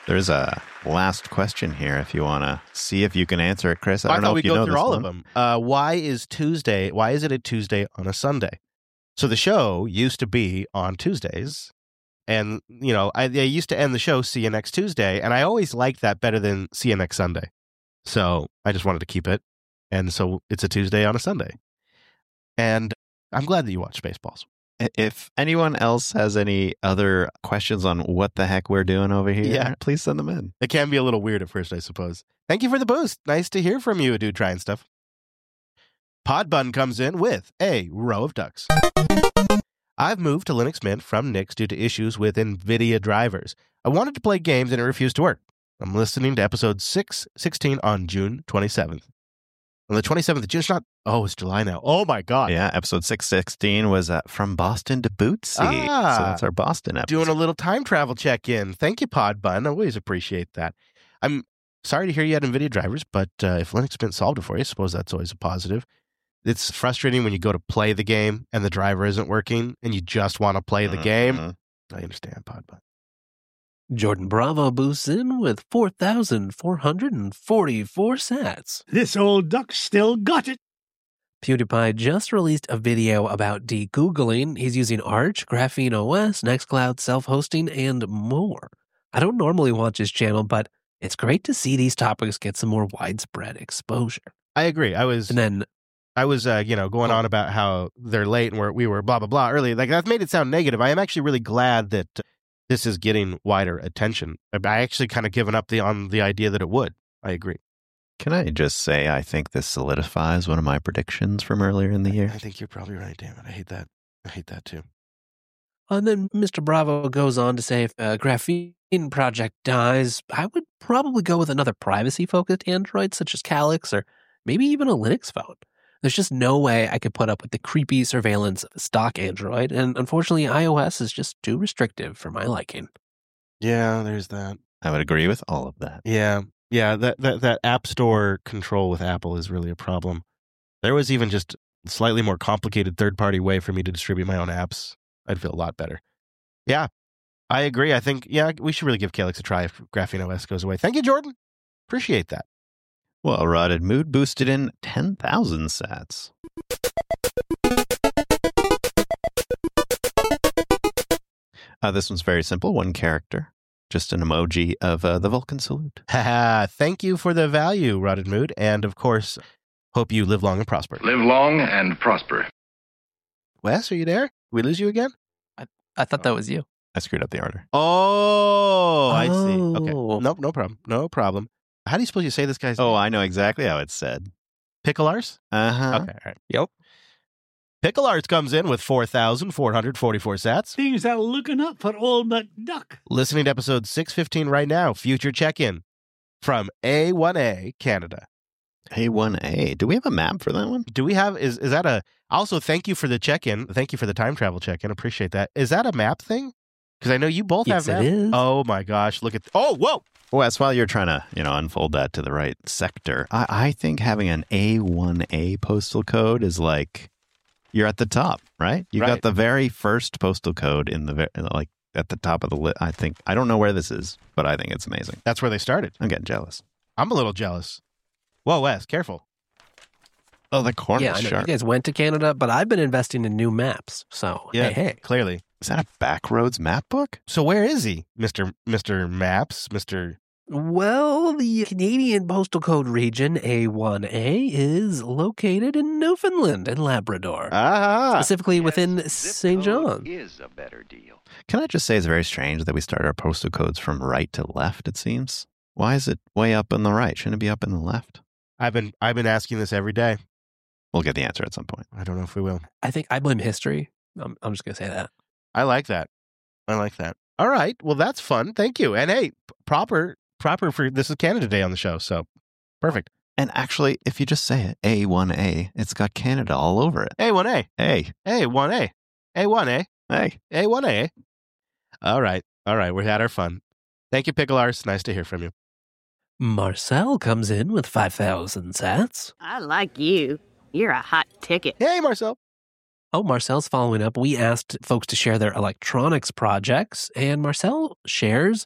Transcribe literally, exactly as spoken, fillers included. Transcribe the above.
There's a last question here if you want to see if you can answer it, Chris. I Well, don't I know thought if we'd you go know through this all one. of them. Uh, why is Tuesday? Why is it a Tuesday on a Sunday? So the show used to be on Tuesdays, and you know, I, I used to end the show "See you next Tuesday," and I always liked that better than "See you next Sunday." So I just wanted to keep it, and so it's a Tuesday on a Sunday. And I'm glad that you watch Spaceballs. If anyone else has any other questions on what the heck we're doing over here, Yeah. please send them in. It can be a little weird at first, I suppose. Thank you for the boost. Nice to hear from you, a dude trying stuff. Podbun comes in with a row of ducks. I've moved to Linux Mint from Nix due to issues with NVIDIA drivers. I wanted to play games and it refused to work. I'm listening to episode six sixteen on June twenty-seventh. On the twenty-seventh of June, it's not, oh, it's July now. Oh my God. Yeah, episode six sixteen was uh, From Boston to Bootsy. Ah. So that's our Boston episode. Doing a little time travel check-in. Thank you, Podbun. I always appreciate that. I'm sorry to hear you had NVIDIA drivers, but uh, if Linux Mint solved it for you, I suppose that's always a positive. It's frustrating when you go to play the game and the driver isn't working and you just want to play the Mhm. game. I understand, Podbun. Jordan Bravo boosts in with four thousand four hundred forty-four sats. This old duck still got it. PewDiePie just released a video about de-Googling. He's using Arch, Graphene O S, Nextcloud, self-hosting, and more. I don't normally watch his channel, but it's great to see these topics get some more widespread exposure. I agree. I was And then, I was uh, you know, going on about how they're late and we're, we were blah, blah, blah earlier. Like, that made it sound negative. I am actually really glad that uh, this is getting wider attention. I actually kind of given up the on the idea that it would. I agree. Can I just say I think this solidifies one of my predictions from earlier in the year? I think you're probably right, damn it. I hate that. I hate that too. and then Mister Bravo goes on to say if a Graphene project dies, I would probably go with another privacy-focused Android such as Calyx or maybe even a Linux phone. There's just no way I could put up with the creepy surveillance of a stock Android, and unfortunately iOS is just too restrictive for my liking. Yeah, there's that. I would agree with all of that. Yeah. Yeah, that, that, that App Store control with Apple is really a problem. There was even just a slightly more complicated third-party way for me to distribute my own apps. I'd feel a lot better. Yeah, I agree. I think, yeah, we should really give Calyx a try if Graphene O S goes away. Thank you, Jordan. Appreciate that. Well, Rotted Mood boosted in ten thousand sats. Uh, this one's very simple. One character. Just an emoji of uh, the Vulcan salute. Haha, thank you for the value, Rotted Mood. And, of course, hope you live long and prosper. Live long and prosper. Wes, are you there? Did we lose you again? I thought that was you. I screwed up the order. Oh, I see. Okay. Oh. Nope, no problem. No problem. How do you suppose you say this guy's Oh, I know exactly how it's said. Pickle Arts? Uh-huh. Okay, all right. Yep. Pickle Arts comes in with four thousand four hundred forty-four sats. Things are looking up for old McDuck. Listening to episode six fifteen right now, future check-in from A one A, Canada. A one A. Do we have a map for that one? Do we have, is is that a, also thank you for the check-in. Thank you for the time travel check-in. Appreciate that. Is that a map thing? Because I know you both Yes, have it maps. is. Oh my gosh, look at, oh, whoa. Wes, while you're trying to, you know, unfold that to the right sector, I, I think having an A one A postal code is like, you're at the top, right? You Right. got the very first postal code in the, ve- like, at the top of the list. I think, I don't know where this is, but I think it's amazing. That's where they started. I'm getting jealous. I'm a little jealous. Whoa, Wes, careful. Oh, the corner Yeah, I know shark. you guys went to Canada, but I've been investing in new maps. So, Yeah, hey, hey. clearly. Is that a Backroads map book? So where is he, Mister Mister Maps, Mister Well, the Canadian postal code region A one A is located in Newfoundland and Labrador, Ah, specifically within Saint John. Is a better deal. Can I just say it's very strange that we start our postal codes from right to left, it seems? Why is it way up on the right? Shouldn't it be up in the left? I've been I've been asking this every day. We'll get the answer at some point. I don't know if we will. I think I blame history. I'm, I'm just going to say that. I like that. I like that. All right. Well, that's fun. Thank you. And hey, p- proper proper for this is Canada Day on the show, so perfect. And actually, if you just say it, A one A, it's got Canada all over it. A one A. Hey, A one A. A one A. hey. A one A. All right. All right. We had our fun. Thank you, Pickle Arse. Nice to hear from you. Marcel comes in with five thousand sats. I like you. You're a hot ticket. Hey, Marcel. Oh, Marcel's following up. We asked folks to share their electronics projects, and Marcel shares